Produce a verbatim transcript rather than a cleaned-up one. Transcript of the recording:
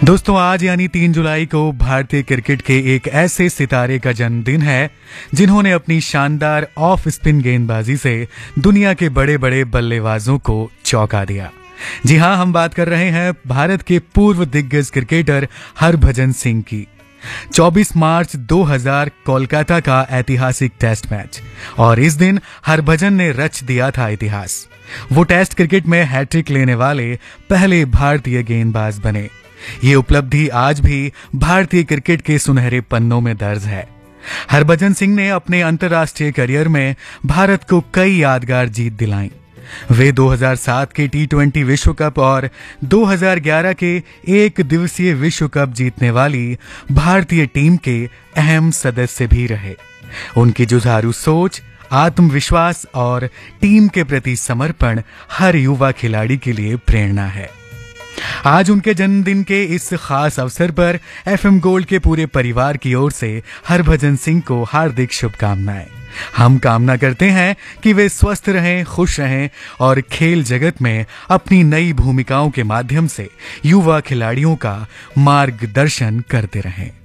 दोस्तों, आज यानी तीन जुलाई को भारतीय क्रिकेट के एक ऐसे सितारे का जन्मदिन है जिन्होंने अपनी शानदार ऑफ स्पिन गेंदबाजी से दुनिया के बड़े बड़े बल्लेबाजों को चौंका दिया। जी हां, हम बात कर रहे हैं भारत के पूर्व दिग्गज क्रिकेटर हरभजन सिंह की। चौबीस मार्च दो हज़ार कोलकाता का ऐतिहासिक टेस्ट मैच, और इस दिन हरभजन ने रच दिया था इतिहास। वो टेस्ट क्रिकेट में हैट्रिक लेने वाले पहले भारतीय गेंदबाज बने। ये उपलब्धि आज भी भारतीय क्रिकेट के सुनहरे पन्नों में दर्ज है। हरभजन सिंह ने अपने अंतर्राष्ट्रीय करियर में भारत को कई यादगार जीत दिलाई। वे दो हज़ार सात के टी ट्वेंटी विश्व कप और दो हज़ार ग्यारह के एक दिवसीय विश्व कप जीतने वाली भारतीय टीम के अहम सदस्य भी रहे। उनकी जुझारू सोच, आत्मविश्वास और टीम के प्रति समर्पण हर युवा खिलाड़ी के लिए प्रेरणा है। आज उनके जन्मदिन के इस खास अवसर पर एफएम गोल्ड के पूरे परिवार की ओर से हरभजन सिंह को हार्दिक शुभकामनाएं। हम कामना करते हैं कि वे स्वस्थ रहें, खुश रहें और खेल जगत में अपनी नई भूमिकाओं के माध्यम से युवा खिलाड़ियों का मार्गदर्शन करते रहें।